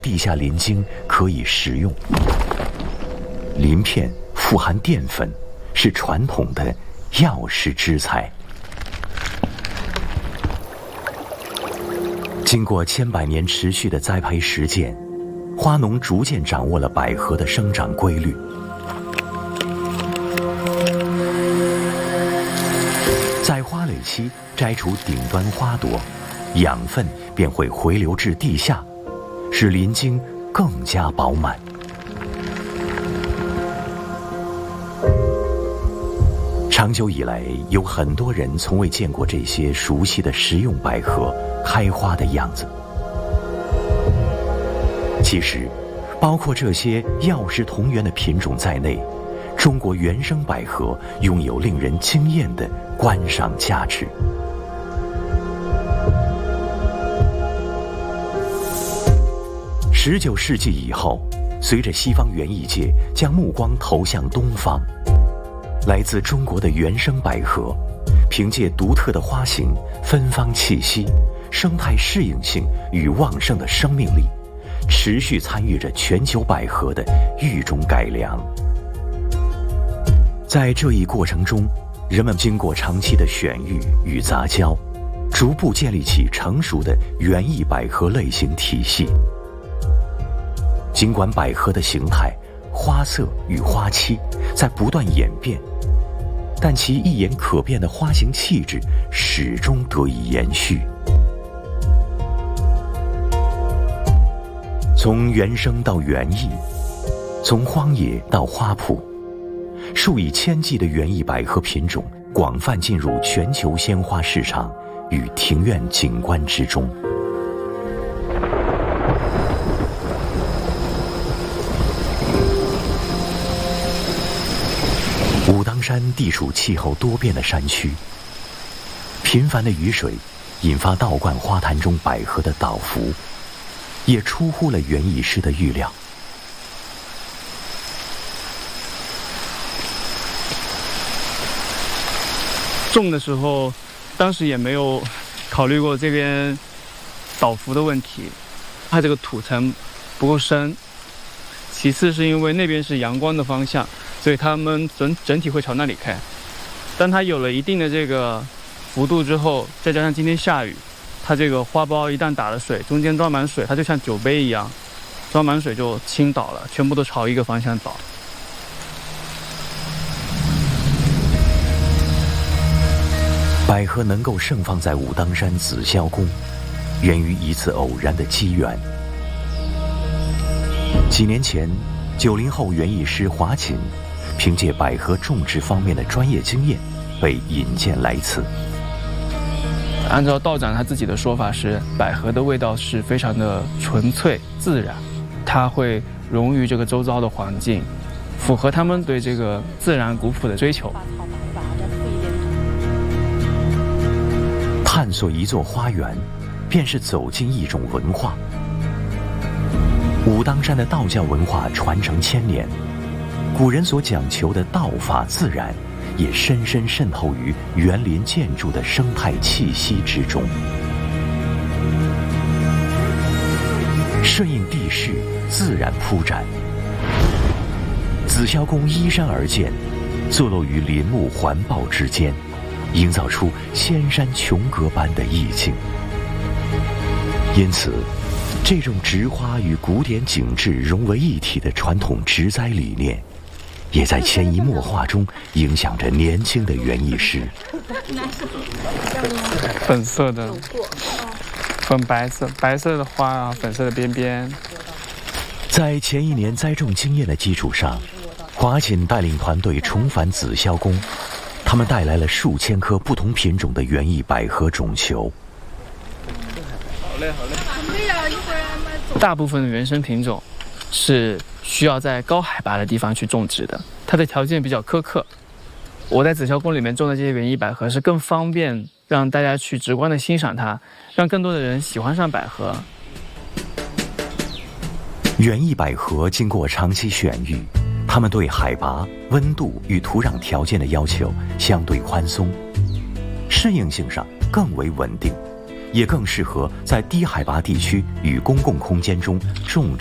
地下磷晶可以食用。磷片富含淀粉，是传统的药食之材。经过千百年持续的栽培实践，花农逐渐掌握了百合的生长规律。在花蕾期摘除顶端花朵，养分便会回流至地下，使磷晶更加饱满。长久以来，有很多人从未见过这些熟悉的食用百合开花的样子。其实，包括这些药食同源的品种在内，中国原生百合拥有令人惊艳的观赏价值。19世纪以后，随着西方园艺界将目光投向东方，来自中国的原生百合，凭借独特的花型、芬芳气息、生态适应性与旺盛的生命力，持续参与着全球百合的育种改良。在这一过程中，人们经过长期的选育与杂交，逐步建立起成熟的园艺百合类型体系。尽管百合的形态、花色与花期在不断演变，但其一眼可辨的花型气质始终得以延续。从原生到园艺，从荒野到花圃，数以千计的园艺百合品种广泛进入全球鲜花市场与庭院景观之中。武当山地处气候多变的山区，频繁的雨水引发道观花坛中百合的倒伏，也出乎了园艺师的预料。 种的时候，当时也没有考虑过这边倒伏的问题，它这个土层不够深。其次是因为那边是阳光的方向，所以它们整体会朝那里开。当它有了一定的这个幅度之后，再加上今天下雨，它这个花苞一旦打了水，中间装满水，它就像酒杯一样，装满水就倾倒了，全部都朝一个方向倒。 百合能够盛放在武当山紫霄宫，源于一次偶然的机缘。几年前，90后园艺师华锦凭借百合种植方面的专业经验，被引荐来此。 按照道长他自己的说法是，百合的味道是非常的纯粹自然，它会融于这个周遭的环境，符合他们对这个自然古朴的追求。 探索一座花园，便是走进一种文化。武当山的道教文化传承千年，古人所讲求的道法自然，也深深渗透于园林建筑的生态气息之中。顺应地势，自然铺展。紫霄宫依山而建，坐落于林木环抱之间，营造出仙山琼阁般的意境。因此，这种植花与古典景致融为一体的传统植栽理念，也在潜移默化中影响着年轻的园艺师。 粉色的，粉白色，白色的花啊，粉色的边边。 在前一年栽种经验的基础上，华锦带领团队重返紫霄宫，他们带来了数千棵不同品种的园艺百合种球。 好嘞。大部分的原生品种是需要在高海拔的地方去种植的，它的条件比较苛刻。我在紫霄宫里面种的这些园艺百合是更方便让大家去直观的欣赏它，让更多的人喜欢上百合。 园艺百合经过长期选育，它们对海拔、温度与土壤条件的要求相对宽松，适应性上更为稳定， 也更适合在低海拔地区与公共空间中种植。